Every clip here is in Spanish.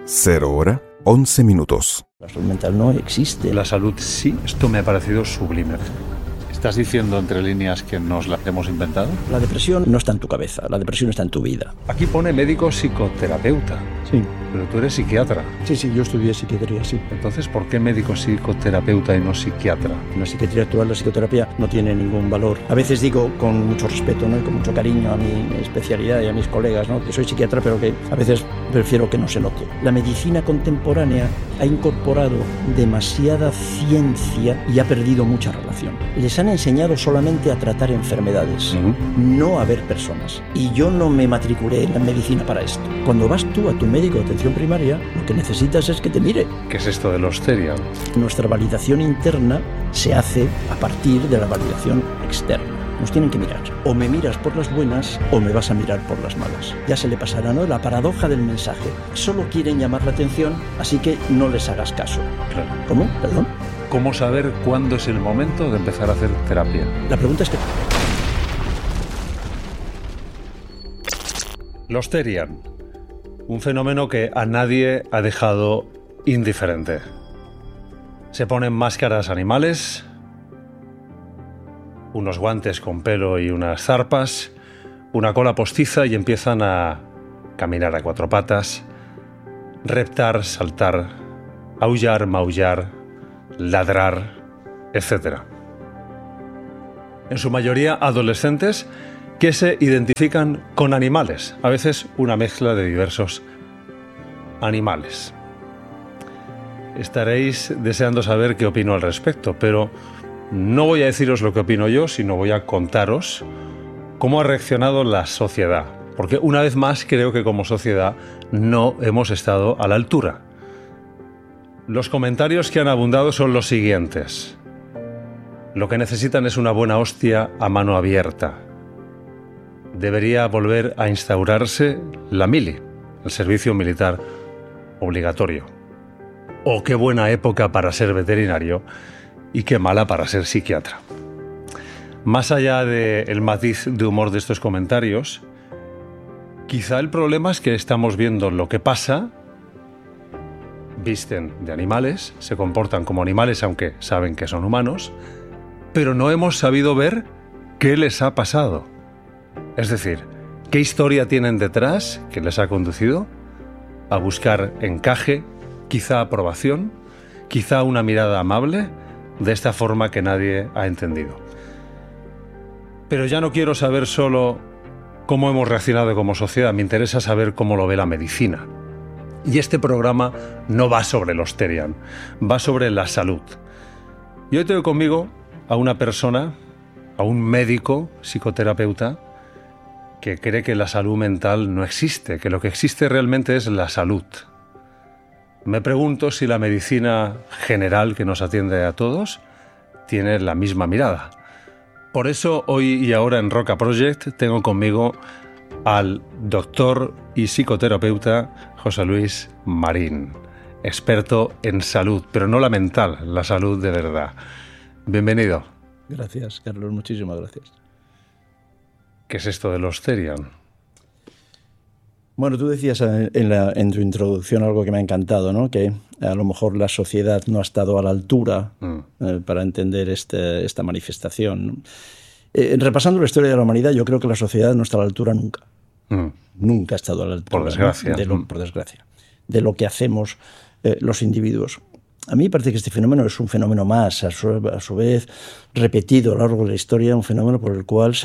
0 hora, 11 minutos. La salud mental no existe. La salud sí, esto me ha parecido sublime. ¿Estás diciendo entre líneas que nos la hemos inventado? La depresión no está en tu cabeza, la depresión está en tu vida. Aquí pone médico psicoterapeuta. Sí. Pero tú eres psiquiatra. Sí, yo estudié psiquiatría, sí. Entonces, ¿por qué médico psicoterapeuta y no psiquiatra? En la psiquiatría actual, la psicoterapia no tiene ningún valor. A veces digo con mucho respeto, ¿no? Y con mucho cariño a mi especialidad y a mis colegas, ¿no? Que soy psiquiatra, pero que a veces prefiero que no se note. La medicina contemporánea ha incorporado demasiada ciencia y ha perdido mucha relación. Les han enseñado solamente a tratar enfermedades, no a ver personas. Y yo no me matriculé en la medicina para esto. Cuando vas tú a tu médico de atención primaria, lo que necesitas es que te mire. ¿Qué es esto de los Therian? Nuestra validación interna se hace a partir de la validación externa. Nos tienen que mirar. O me miras por las buenas o me vas a mirar por las malas. Ya se le pasará, ¿no? La paradoja del mensaje. Solo quieren llamar la atención, así que no les hagas caso. Claro. ¿Cómo? ¿Perdón? ¿Cómo saber cuándo es el momento de empezar a hacer terapia? La pregunta es que... Los Therian. Un fenómeno que a nadie ha dejado indiferente. Se ponen máscaras animales, unos guantes con pelo y unas zarpas, una cola postiza y empiezan a caminar a cuatro patas, reptar, saltar, aullar, maullar, ladrar, etc. En su mayoría adolescentes que se identifican con animales, a veces una mezcla de diversos animales. Estaréis deseando saber qué opino al respecto, pero no voy a deciros lo que opino yo, sino voy a contaros cómo ha reaccionado la sociedad, porque una vez más creo que como sociedad no hemos estado a la altura. Los comentarios que han abundado son los siguientes. Lo que necesitan es una buena hostia a mano abierta. Debería volver a instaurarse la mili, el servicio militar obligatorio. Oh, qué buena época para ser veterinario y qué mala para ser psiquiatra. Más allá del matiz de humor de estos comentarios, quizá el problema es que estamos viendo lo que pasa, visten de animales, se comportan como animales aunque saben que son humanos, pero no hemos sabido ver qué les ha pasado. Es decir, ¿qué historia tienen detrás que les ha conducido a buscar encaje, quizá aprobación, quizá una mirada amable, de esta forma que nadie ha entendido? Pero ya no quiero saber solo cómo hemos reaccionado como sociedad, me interesa saber cómo lo ve la medicina. Y este programa no va sobre los Therian, va sobre la salud. Y hoy tengo conmigo a una persona, a un médico psicoterapeuta, que cree que la salud mental no existe, que lo que existe realmente es la salud. Me pregunto si la medicina general que nos atiende a todos tiene la misma mirada. Por eso hoy y ahora en Roca Project tengo conmigo al doctor y psicoterapeuta José Luis Marín, experto en salud, pero no la mental, la salud de verdad. Bienvenido. Gracias, Carlos, muchísimas gracias. ¿Qué es esto de los Therian? Bueno, tú decías en tu introducción algo que me ha encantado, ¿no? Que a lo mejor la sociedad no ha estado a la altura para entender esta manifestación, ¿no? Repasando la historia de la humanidad, yo creo que la sociedad no está a la altura nunca. Nunca ha estado a la altura. Por desgracia. ¿No? Por desgracia. De lo que hacemos los individuos. A mí me parece que este fenómeno es un fenómeno más, a su vez, repetido a lo largo de la historia, un fenómeno por el cual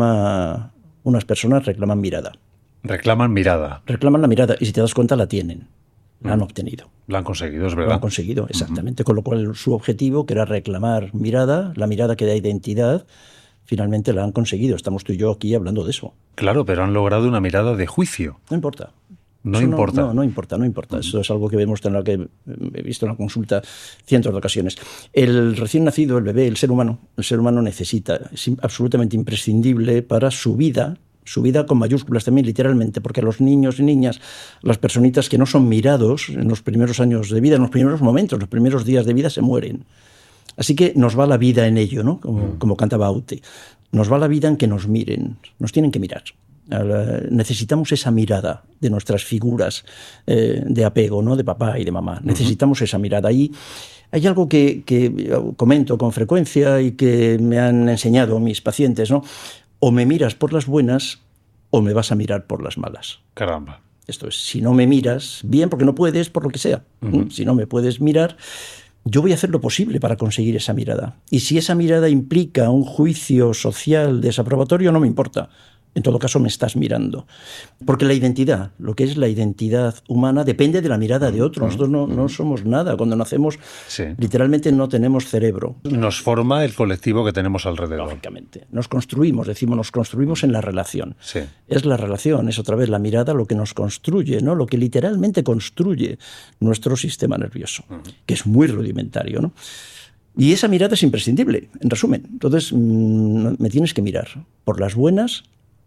unas personas reclaman mirada. Reclaman mirada. Reclaman la mirada y si te das cuenta la tienen, la han obtenido. La han conseguido, es verdad. Lo han conseguido, exactamente. Con lo cual su objetivo, que era reclamar mirada, la mirada que da identidad, finalmente la han conseguido. Estamos tú y yo aquí hablando de eso. Claro, pero han logrado una mirada de juicio. No importa. No importa. No importa. Eso es algo que vemos, en lo que he visto en la consulta cientos de ocasiones. El recién nacido, el bebé, el ser humano necesita, es absolutamente imprescindible para su vida con mayúsculas también, literalmente, porque los niños y niñas, las personitas que no son mirados en los primeros años de vida, en los primeros momentos, los primeros días de vida, se mueren. Así que nos va la vida en ello, ¿no? Como cantaba Aute. Nos va la vida en que nos miren, nos tienen que mirar. Necesitamos esa mirada de nuestras figuras de apego, ¿no? De papá y de mamá. Necesitamos esa mirada. Y hay algo que comento con frecuencia y que me han enseñado mis pacientes, ¿no? O me miras por las buenas o me vas a mirar por las malas. Caramba. Esto es, si no me miras bien, porque no puedes, por lo que sea, si no me puedes mirar, yo voy a hacer lo posible para conseguir esa mirada. Y si esa mirada implica un juicio social desaprobatorio, no me importa. En todo caso, me estás mirando. Porque la identidad, lo que es la identidad humana, depende de la mirada de otros. Nosotros no somos nada. Cuando nacemos, literalmente no tenemos cerebro. Nos forma el colectivo que tenemos alrededor. Lógicamente. Nos construimos en la relación. Sí. Es la relación, es otra vez la mirada lo que nos construye, ¿no? Lo que literalmente construye nuestro sistema nervioso, que es muy rudimentario, ¿no? Y esa mirada es imprescindible, en resumen. Entonces, me tienes que mirar por las buenas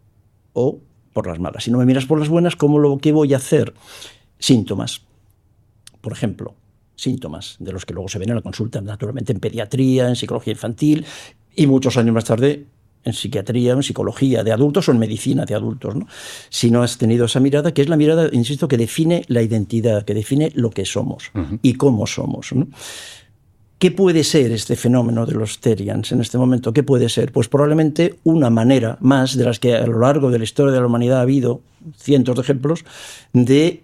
o por las malas. Si no me miras por las buenas, ¿qué voy a hacer? Síntomas. Por ejemplo, síntomas de los que luego se ven en la consulta, naturalmente en pediatría, en psicología infantil y muchos años más tarde en psiquiatría, en psicología de adultos o en medicina de adultos, ¿no? Si no has tenido esa mirada, que es la mirada, insisto, que define la identidad, que define lo que somos y cómo somos, ¿no? ¿Qué puede ser este fenómeno de los Therians en este momento? ¿Qué puede ser? Pues probablemente una manera más de las que a lo largo de la historia de la humanidad ha habido cientos de ejemplos de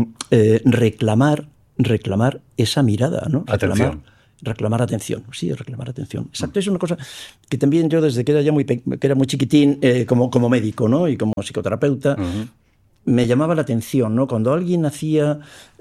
reclamar esa mirada, ¿no? Reclamar atención. Sí, reclamar atención. Exacto, es una cosa que también yo desde que era ya que era muy chiquitín, como médico, ¿no? Y como psicoterapeuta, me llamaba la atención, ¿no? Cuando alguien hacía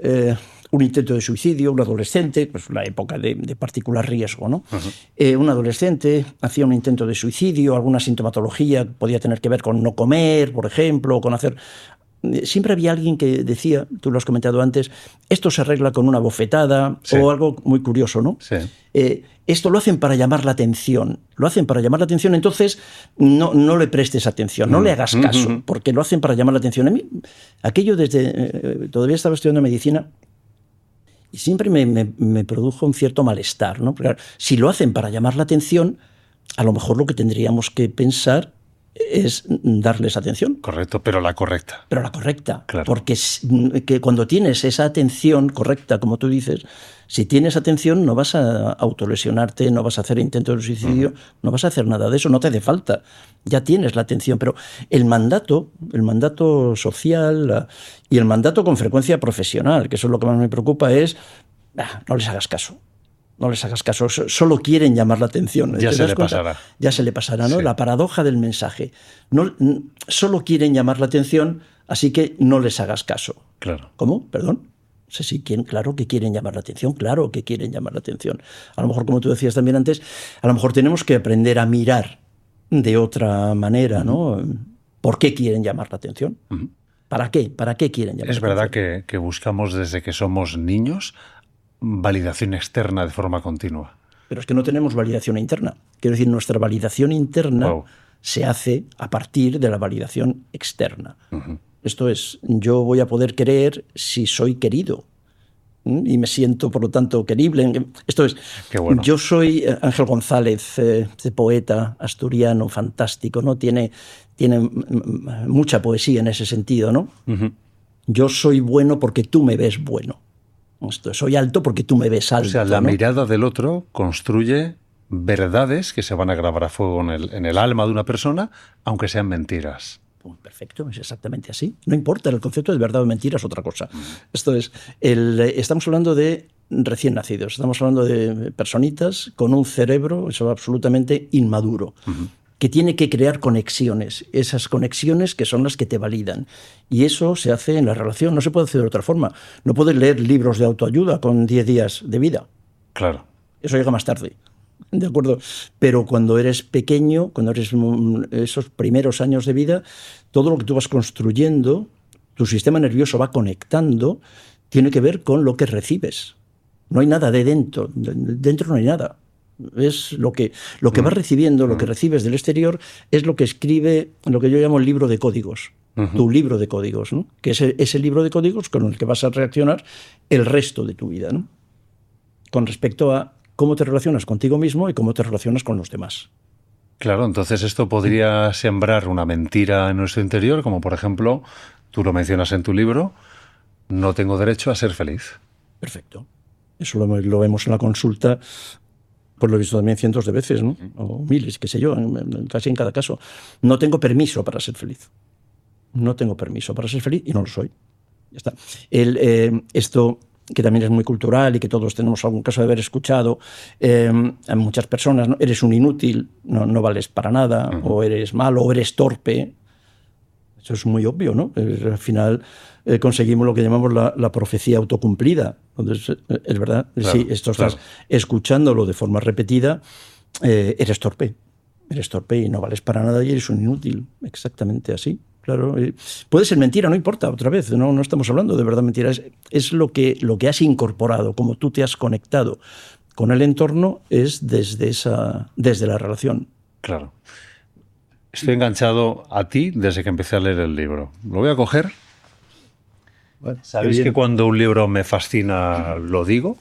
un intento de suicidio, un adolescente, pues la época de particular riesgo, ¿no? Un adolescente hacía un intento de suicidio, alguna sintomatología podía tener que ver con no comer, por ejemplo, o con hacer... Siempre había alguien que decía, tú lo has comentado antes, esto se arregla con una bofetada, o algo muy curioso, ¿no? Sí. Esto lo hacen para llamar la atención. Entonces no le prestes atención, no le hagas caso, porque lo hacen para llamar la atención. A mí, aquello todavía estaba estudiando medicina y siempre me produjo un cierto malestar, ¿no? Porque, si lo hacen para llamar la atención, a lo mejor lo que tendríamos que pensar es darles atención. Correcto, pero la correcta. Claro. Porque que cuando tienes esa atención correcta, como tú dices, si tienes atención no vas a autolesionarte, no vas a hacer intentos de suicidio, no vas a hacer nada de eso, no te hace falta. Ya tienes la atención, pero el mandato social y el mandato con frecuencia profesional, que eso es lo que más me preocupa, es no les hagas caso. No les hagas caso, solo quieren llamar la atención. Ya se le pasará. Ya se le pasará, ¿no? Sí. La paradoja del mensaje. Solo quieren llamar la atención, así que no les hagas caso. Claro. ¿Cómo? ¿Perdón? No sé si claro que quieren llamar la atención, claro que quieren llamar la atención. A lo mejor, como tú decías también antes, a lo mejor tenemos que aprender a mirar de otra manera, ¿no? ¿Por qué quieren llamar la atención? ¿Para qué? ¿Para qué quieren llamar la atención? Es verdad que buscamos desde que somos niños validación externa de forma continua. Pero es que no tenemos validación interna. Quiero decir, nuestra validación interna se hace a partir de la validación externa. Esto es, yo voy a poder querer si soy querido y me siento, por lo tanto, querible. Esto es, bueno. Yo soy Ángel González, poeta asturiano fantástico, ¿no? Tiene mucha poesía en ese sentido, ¿no? Yo soy bueno porque tú me ves bueno. Soy alto porque tú me ves alto. O sea, la mirada del otro construye verdades que se van a grabar a fuego en el alma de una persona, aunque sean mentiras. Perfecto, es exactamente así. No importa, el concepto de verdad o mentira es otra cosa. Esto es, estamos hablando de recién nacidos, estamos hablando de personitas con un cerebro absolutamente inmaduro. Que tiene que crear conexiones, esas conexiones que son las que te validan. Y eso se hace en la relación, no se puede hacer de otra forma. No puedes leer libros de autoayuda con 10 días de vida. Claro. Eso llega más tarde, ¿de acuerdo? Pero cuando eres pequeño, cuando eres esos primeros años de vida, todo lo que tú vas construyendo, tu sistema nervioso va conectando, tiene que ver con lo que recibes. No hay nada de dentro, dentro no hay nada. Es lo que vas recibiendo, lo que recibes del exterior, es lo que escribe lo que yo llamo el libro de códigos, tu libro de códigos, ¿no? Que es ese libro de códigos con el que vas a reaccionar el resto de tu vida, ¿no? Con respecto a cómo te relacionas contigo mismo y cómo te relacionas con los demás. Claro, entonces esto podría sembrar una mentira en nuestro interior, como por ejemplo, tú lo mencionas en tu libro, no tengo derecho a ser feliz. Perfecto. Eso lo vemos en la consulta, pues lo he visto también cientos de veces, ¿no? O miles, qué sé yo, casi en cada caso. No tengo permiso para ser feliz. No tengo permiso para ser feliz y no lo soy. Ya está. Esto, que también es muy cultural y que todos tenemos algún caso de haber escuchado, a muchas personas, ¿no? Eres un inútil, no vales para nada, o eres malo, o eres torpe. Eso es muy obvio, ¿no? Al final conseguimos lo que llamamos la profecía autocumplida. Entonces, es verdad, claro, si esto estás escuchándolo de forma repetida, eres torpe y no vales para nada y eres un inútil. Exactamente así. Claro, puede ser mentira, no importa, otra vez, no estamos hablando de verdad mentira, es lo que has incorporado, como tú te has conectado con el entorno, es desde la relación. Claro. Estoy enganchado a ti desde que empecé a leer el libro. Lo voy a coger. Bueno, ¿sabéis que cuando un libro me fascina lo digo?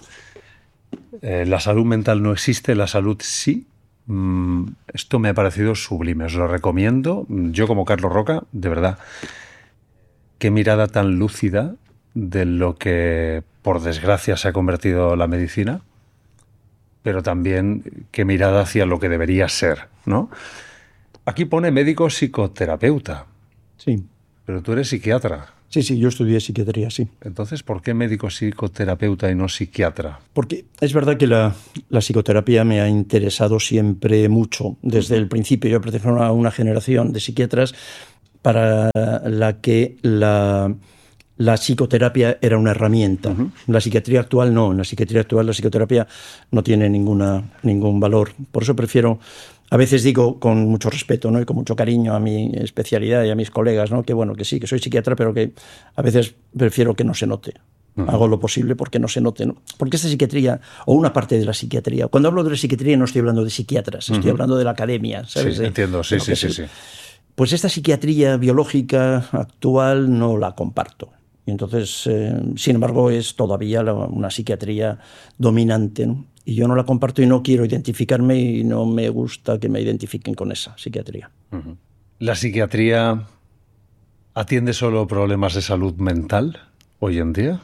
La salud mental no existe, la salud sí. Esto me ha parecido sublime, os lo recomiendo. Yo como Carlos Roca, de verdad, qué mirada tan lúcida de lo que por desgracia se ha convertido la medicina, pero también qué mirada hacia lo que debería ser, ¿no? Aquí pone médico psicoterapeuta. Sí. Pero tú eres psiquiatra. Sí, yo estudié psiquiatría, sí. Entonces, ¿por qué médico psicoterapeuta y no psiquiatra? Porque es verdad que la psicoterapia me ha interesado siempre mucho. Desde el principio yo pertenezco a una generación de psiquiatras para la que la psicoterapia era una herramienta. La psiquiatría actual no. En la psiquiatría actual la psicoterapia no tiene ningún valor. Por eso prefiero... A veces digo con mucho respeto, ¿no? Y con mucho cariño a mi especialidad y a mis colegas, ¿no? Que bueno, que sí, que soy psiquiatra, pero que a veces prefiero que no se note. Hago lo posible porque no se note, ¿no? Porque esta psiquiatría, o una parte de la psiquiatría, cuando hablo de la psiquiatría no estoy hablando de psiquiatras, estoy hablando de la academia, ¿sabes? Sí, entiendo, sí. Pues esta psiquiatría biológica actual no la comparto. Y entonces, sin embargo, es todavía una psiquiatría dominante, ¿no? Y yo no la comparto y no quiero identificarme y no me gusta que me identifiquen con esa psiquiatría. ¿La psiquiatría atiende solo problemas de salud mental hoy en día?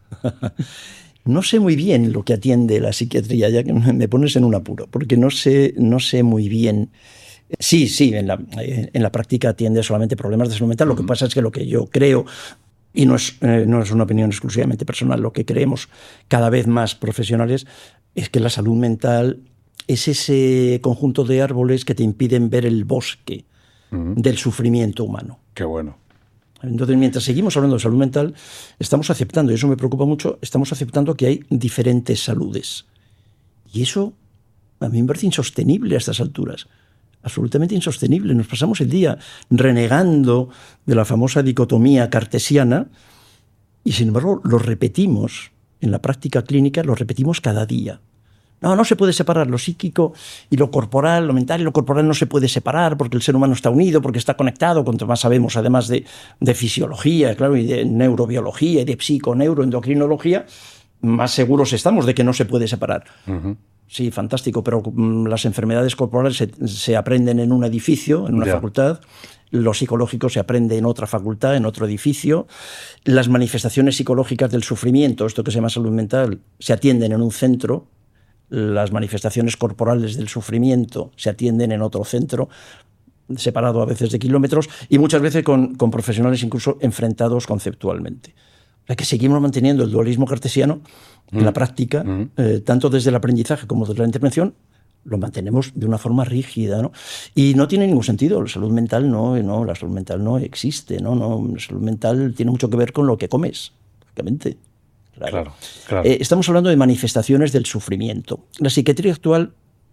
No sé muy bien lo que atiende la psiquiatría, ya que me pones en un apuro, porque no sé muy bien. Sí, en la práctica atiende solamente problemas de salud mental. Lo que pasa es que lo que yo creo, y no es una opinión exclusivamente personal, lo que creemos cada vez más profesionales, es que la salud mental es ese conjunto de árboles que te impiden ver el bosque del sufrimiento humano. Qué bueno. Entonces, mientras seguimos hablando de salud mental, estamos aceptando, y eso me preocupa mucho, estamos aceptando que hay diferentes saludes. Y eso a mí me parece insostenible a estas alturas. Absolutamente insostenible. Nos pasamos el día renegando de la famosa dicotomía cartesiana y, sin embargo, lo repetimos en la práctica clínica, lo repetimos cada día. No se puede separar lo psíquico y lo corporal, lo mental y lo corporal no se puede separar porque el ser humano está unido, porque está conectado, cuanto más sabemos además de fisiología, claro, y de neurobiología y de neuroendocrinología, más seguros estamos de que no se puede separar. Sí, fantástico, pero las enfermedades corporales se aprenden en un edificio, en una facultad. Lo psicológico se aprende en otra facultad, en otro edificio. Las manifestaciones psicológicas del sufrimiento, esto que se llama salud mental, se atienden en un centro. Las manifestaciones corporales del sufrimiento se atienden en otro centro, separado a veces de kilómetros, y muchas veces con profesionales incluso enfrentados conceptualmente. O sea que seguimos manteniendo el dualismo cartesiano en la práctica, tanto desde el aprendizaje como desde la intervención, lo mantenemos de una forma rígida, ¿no? Y no tiene ningún sentido. La salud mental la salud mental no existe, ¿no? La salud mental tiene mucho que ver con lo que comes, prácticamente. Claro. Estamos hablando de manifestaciones del sufrimiento. La psiquiatría actual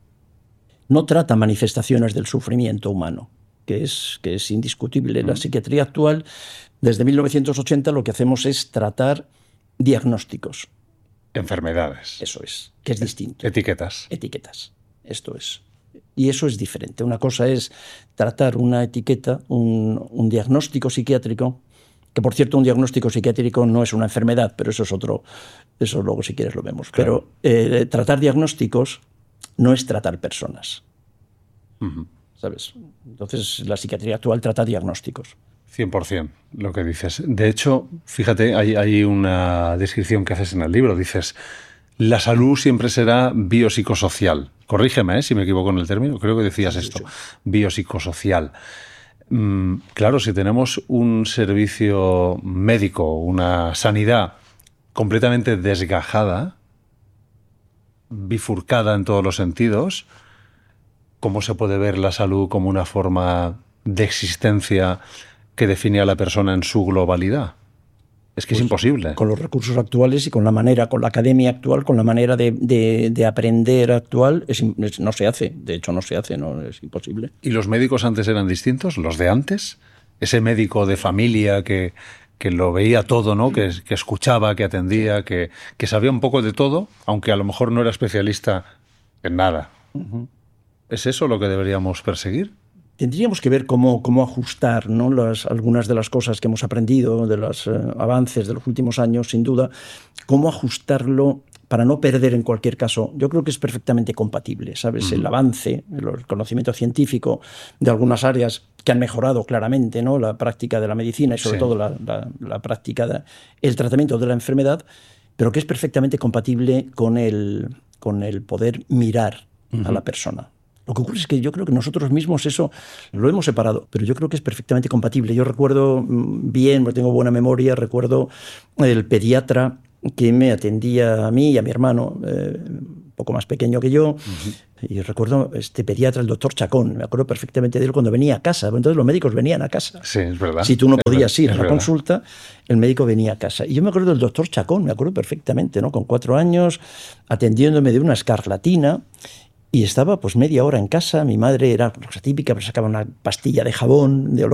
no trata manifestaciones del sufrimiento humano, que es indiscutible. La psiquiatría actual, desde 1980, lo que hacemos es tratar diagnósticos. Enfermedades. Eso es, que es distinto. Etiquetas. Esto es. Y eso es diferente. Una cosa es tratar una etiqueta, un diagnóstico psiquiátrico, que por cierto un diagnóstico psiquiátrico no es una enfermedad, pero eso es otro, eso luego si quieres lo vemos. Claro. Pero tratar diagnósticos no es tratar personas. ¿sabes? Entonces, la psiquiatría actual trata diagnósticos. 100% lo que dices. De hecho, fíjate, hay una descripción que haces en el libro. Dices, la salud siempre será biopsicosocial. Corrígeme, si me equivoco en el término. Creo que decías esto. Biopsicosocial. Claro, si tenemos un servicio médico, una sanidad completamente desgajada, bifurcada en todos los sentidos, ¿cómo se puede ver la salud como una forma de existencia que define a la persona en su globalidad? Es que es imposible. Con los recursos actuales y con la manera, con la academia actual, con la manera de aprender actual, no se hace. De hecho, no se hace, no es imposible. ¿Y los médicos antes eran distintos? ¿Los de antes? Ese médico de familia que lo veía todo, ¿no? Que escuchaba, que atendía, que sabía un poco de todo, aunque a lo mejor no era especialista en nada. Uh-huh. ¿Es eso lo que deberíamos perseguir? Tendríamos que ver cómo ajustar, ¿no? Algunas de las cosas que hemos aprendido, de los avances de los últimos años, sin duda, cómo ajustarlo para no perder en cualquier caso. Yo creo que es perfectamente compatible, ¿sabes? El avance, el conocimiento científico de algunas áreas que han mejorado claramente, ¿no? La práctica de la medicina y sobre todo la práctica el tratamiento de la enfermedad, pero que es perfectamente compatible con el poder mirar a la persona. Lo que ocurre es que yo creo que nosotros mismos eso lo hemos separado, pero yo creo que es perfectamente compatible. Yo recuerdo bien, tengo buena memoria, recuerdo el pediatra que me atendía a mí y a mi hermano, un poco más pequeño que yo, y recuerdo este pediatra, el doctor Chacón, me acuerdo perfectamente de él cuando venía a casa. Entonces los médicos venían a casa. Sí, es verdad. Si tú no podías ir a la consulta, el médico venía a casa. Y yo me acuerdo del doctor Chacón, me acuerdo perfectamente, ¿no? Con 4 años, atendiéndome de una escarlatina. Y estaba pues media hora en casa, mi madre era cosa típica, pero sacaba una pastilla de jabón, de olor